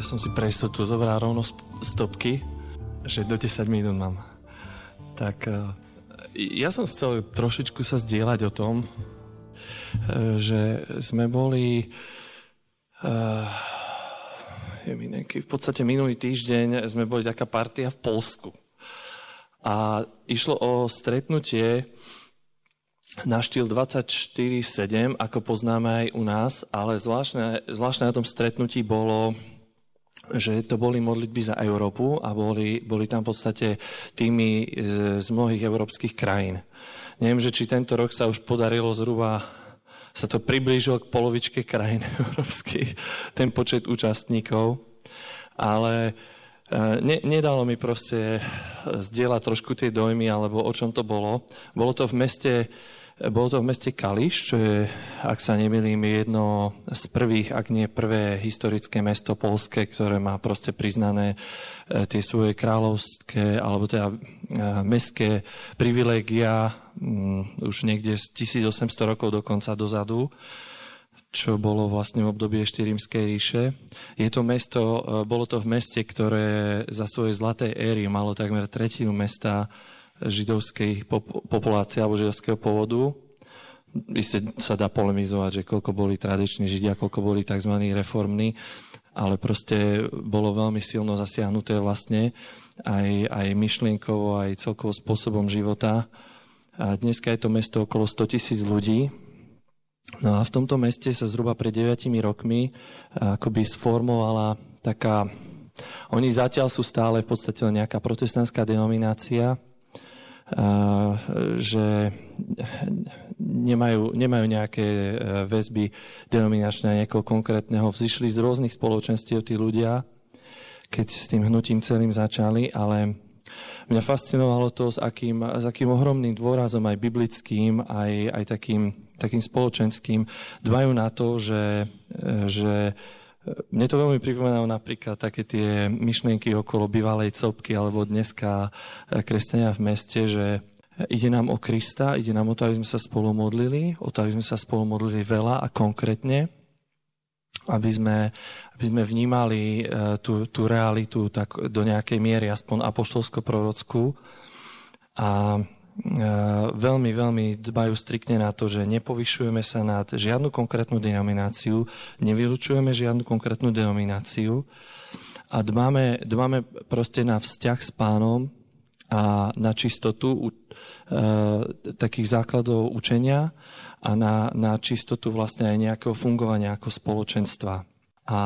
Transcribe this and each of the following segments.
som si pre istotu zobral rovno stopky, že do 10 minút mám. Tak ja som chcel trošičku sa zdieľať o tom, že sme boli v podstate minulý týždeň sme boli taká partia v Poľsku. A išlo o stretnutie na štýl 24/7, ako poznáme aj u nás, ale zvláštne na tom stretnutí bolo, že to boli modlitby za Európu a boli tam v podstate týmy z mnohých európskych krajín. Neviem, že či tento rok sa už podarilo zhruba, sa to priblížilo k polovičke krajín európskych, ten počet účastníkov, ale nedalo mi proste zdieľať trošku tie dojmy, alebo o čom to bolo. Bolo to v meste Kališ, čo je, ak sa nemýlim, jedno z prvých, ak nie prvé historické mesto poľské, ktoré má proste priznané tie svoje kráľovské, alebo teda mestské privilégia už niekde z 1800 rokov dokonca dozadu, čo bolo vlastne v období ešte Rímskej ríše. Bolo to v meste, ktoré za svojej zlatej éry malo takmer tretinu mesta židovskej populácie alebo židovského pôvodu. Isté sa dá polemizovať, že koľko boli tradiční Židia, koľko boli tzv. Reformní, ale proste bolo veľmi silno zasiahnuté vlastne aj myšlienkovo, aj celkovo spôsobom života. A dneska je to mesto okolo 100 000 ľudí. No a v tomto meste sa zhruba pred 9 rokmi akoby sformovala taká, oni zatiaľ sú stále v podstate nejaká protestantská denominácia, že nemajú nejaké väzby denominačné na niekoho konkrétneho. Vzýšli z rôznych spoločenstiev tí ľudia, keď s tým hnutím celým začali, ale mňa fascinovalo to, s akým ohromným dôrazom aj biblickým, aj takým spoločenským dbajú na to, že mne to veľmi pripomínalo napríklad také tie myšlienky okolo bývalej copky alebo dneska kresťania v meste, že ide nám o Krista, ide nám o to, aby sme sa spolu modlili, veľa a konkrétne, aby sme vnímali tú realitu tak do nejakej miery, aspoň apoštolsko-prorockú. A veľmi, veľmi dbajú striktne na to, že nepovyšujeme sa nad žiadnu konkrétnu denomináciu, nevylučujeme žiadnu konkrétnu denomináciu a dbáme proste na vzťah s Pánom a na čistotu takých základov učenia a na čistotu vlastne aj nejakého fungovania ako spoločenstva. A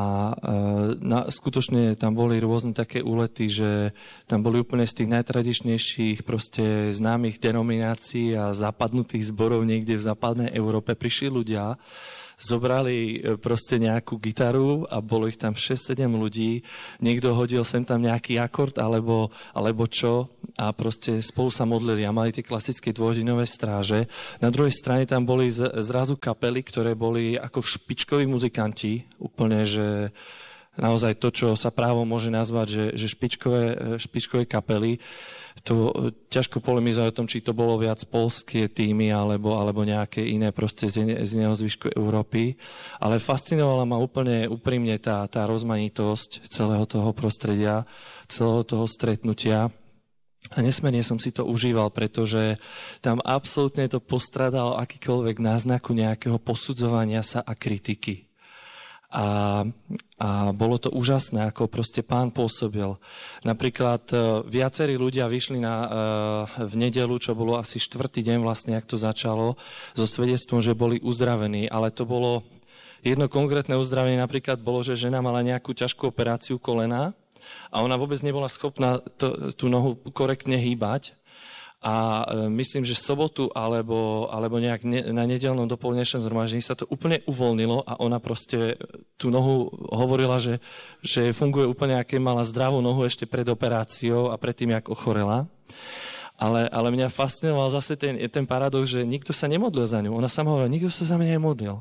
skutočne tam boli rôzne také úlety, že tam boli úplne z tých najtradičnejších proste známych denominácií a zapadnutých zborov niekde v západnej Európe prišli ľudia, zobrali proste nejakú gitaru a bolo ich tam 6-7 ľudí, niekto hodil sem tam nejaký akord alebo čo a proste spolu sa modlili a mali tie klasické dvojhodinové stráže. Na druhej strane tam boli zrazu kapely, ktoré boli ako špičkoví muzikanti, úplne, že naozaj to, čo sa právo môže nazvať, že špičkové kapely. To ťažko polemizovať o tom, či to bolo viac poľské týmy alebo nejaké iné proste z iného zvyšku Európy. Ale fascinovala ma úplne úprimne tá rozmanitosť celého toho prostredia, celého toho stretnutia. A nesmierne som si to užíval, pretože tam absolútne to postradalo akýkoľvek náznaku nejakého posudzovania sa a kritiky. A bolo to úžasné, ako proste Pán pôsobil. Napríklad viacerí ľudia vyšli v nedeľu, čo bolo asi 4. deň vlastne, jak to začalo, so svedectvom, že boli uzdravení, ale to bolo jedno konkrétne uzdravenie, napríklad bolo, že žena mala nejakú ťažkú operáciu kolena a ona vôbec nebola schopná tú nohu korektne hýbať. A myslím, že sobotu alebo nejak na nedeľnom dopoludnejšom zhromaždení sa to úplne uvoľnilo a ona proste tú nohu hovorila, že funguje úplne, aké mala zdravú nohu ešte pred operáciou a predtým, jak ochorela. Ale mňa fascinoval zase ten paradox, že nikto sa nemodlil za ňu. Ona sama hovorila, nikto sa za mňa nemodlil.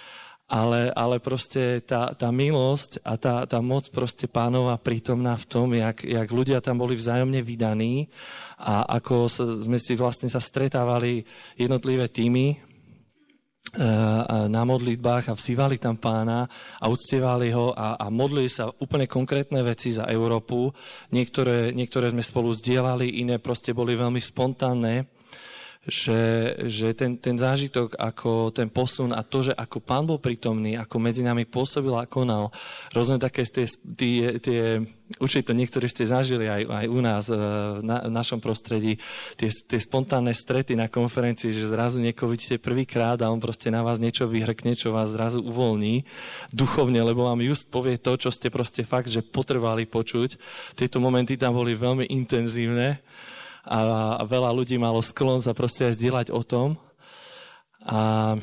Ale proste tá milosť a tá moc proste Pánova prítomná v tom, jak ľudia tam boli vzájomne vydaní a ako sme si vlastne sa stretávali jednotlivé týmy na modlitbách a vzývali tam Pána a uctievali ho a modlili sa úplne konkrétne veci za Európu. Niektoré sme spolu zdieľali, iné proste boli veľmi spontánne, že ten zážitok, ako ten posun a to, že ako Pán bol prítomný, ako medzi nami pôsobil a konal, rozumiem také tie určite to niektorí ste zažili aj u nás v našom prostredí, tie spontánne strety na konferencii, že zrazu niekoho vidíte prvýkrát a on proste na vás niečo vyhrkne, čo vás zrazu uvoľní duchovne, lebo vám just povie to, čo ste proste fakt, že potrebovali počuť. Tieto momenty tam boli veľmi intenzívne a veľa ľudí malo sklon sa proste aj zdieľať o tom. A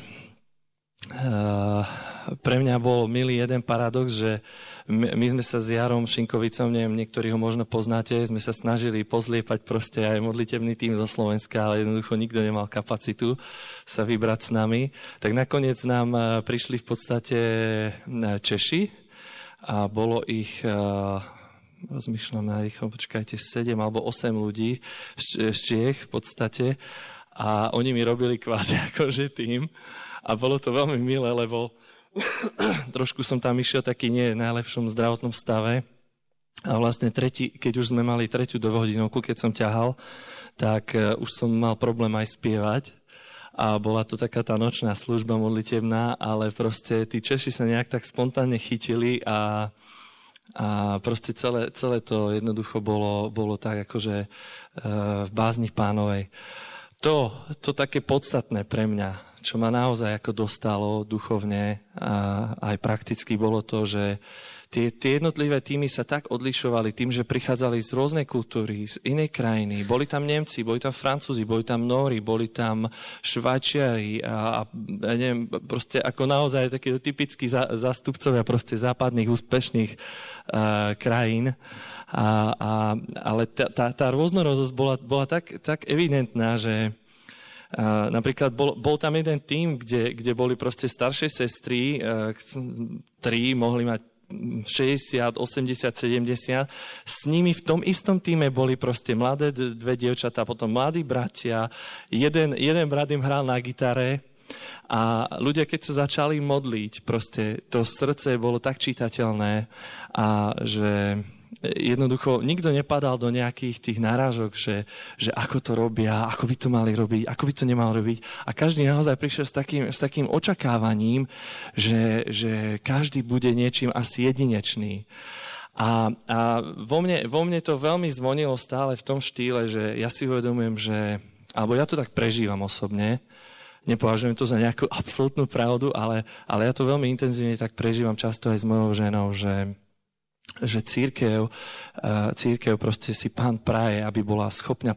pre mňa bol milý jeden paradox, že my sme sa s Jarom Šinkovicom, neviem, niektorí ho možno poznáte, sme sa snažili pozliepať proste aj modlitebný tým zo Slovenska, ale jednoducho nikto nemal kapacitu sa vybrať s nami. Tak nakoniec nám prišli v podstate Češi a bolo ich... rozmýšľam na rýchlo, počkajte, 7 alebo 8 ľudí z Čiech v podstate a oni mi robili kvázi akože tým a bolo to veľmi milé, lebo trošku som tam išiel taký nie v najlepšom zdravotnom stave a vlastne keď už sme mali 3. dvojhodinovku, keď som ťahal, tak už som mal problém aj spievať a bola to taká tá nočná služba modlitebná, ale proste tí Češi sa nejak tak spontánne chytili a proste celé to jednoducho bolo tak akože v bázni Pánovej. To také podstatné pre mňa, čo ma naozaj ako dostalo duchovne a aj prakticky, bolo to, že tie jednotlivé týmy sa tak odlišovali tým, že prichádzali z rôznej kultúry, z inej krajiny. Boli tam Nemci, boli tam Francúzi, boli tam Nóri, boli tam Švajčiari a neviem, proste ako naozaj takí typickí zástupcovia proste západných úspešných krajín. Ale tá rôznorodosť bola tak evidentná, že napríklad bol tam jeden tím, kde boli proste staršie sestry, 3 mohli mať 60, 80, 70. S nimi v tom istom týme boli proste mladé 2 dievčatá, potom mladí bratia. Jeden brat im hral na gitare a ľudia, keď sa začali modliť, proste to srdce bolo tak čitateľné a že jednoducho nikto nepadal do nejakých tých náražok, že ako to robia, ako by to mali robiť, ako by to nemal robiť. A každý naozaj prišiel s takým očakávaním, že každý bude niečím asi jedinečný. A vo mne to veľmi zvonilo stále v tom štýle, že ja si uvedomujem, alebo ja to tak prežívam osobne, nepovažujem to za nejakú absolútnu pravdu, ale ja to veľmi intenzívne tak prežívam často aj s mojou ženou, že cirkev proste si Pán praje, aby bola schopná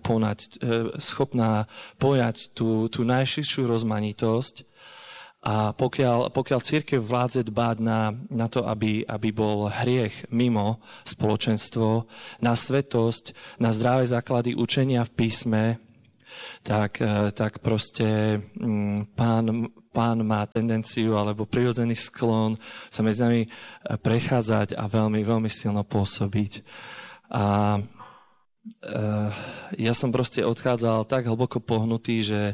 pojať tú najširšiu rozmanitosť. A pokiaľ cirkev vládze dbať na to, aby bol hriech mimo spoločenstvo, na svetosť, na zdravé základy učenia v písme, tak proste Pán má tendenciu alebo prirodzený sklon sa medzi nami prechádzať a veľmi, veľmi silno pôsobiť. A ja som proste odchádzal tak hlboko pohnutý, že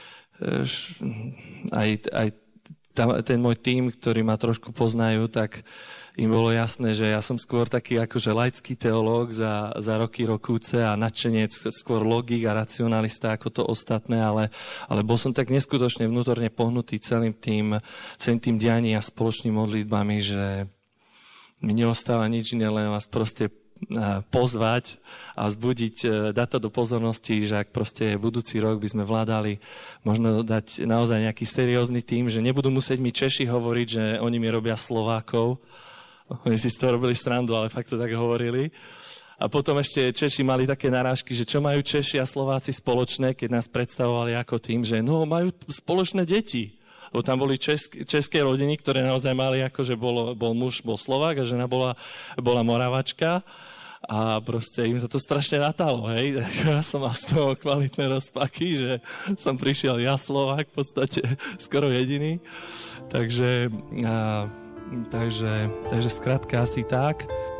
aj ten môj tím, ktorý ma trošku poznajú, tak im bolo jasné, že ja som skôr taký akože laický teológ za roky rokúce a nadšenec, skôr logik a racionalista ako to ostatné, ale bol som tak neskutočne vnútorne pohnutý celým tým dianím a spoločnými modlitbami, že mi neostáva nič iné, len vás proste pozvať a vzbudiť, dať to do pozornosti, že ak proste budúci rok by sme vládali možno dať naozaj nejaký seriózny tím, že nebudú musieť mi Češi hovoriť, že oni mi robia Slovákov. Oni si z toho robili srandu, ale fakt to tak hovorili. A potom ešte Češi mali také narážky, že čo majú Češi a Slováci spoločné, keď nás predstavovali ako tým, že majú spoločné deti. Lebo tam boli české rodiny, ktoré naozaj mali, akože bol muž, bol Slovák a žena bola Moravačka. A proste im sa to strašne natalo, hej. Ja som mal z toho kvalitné rozpaky, že som prišiel ja Slovák, v podstate skoro jediný. Takže skrátka asi tak.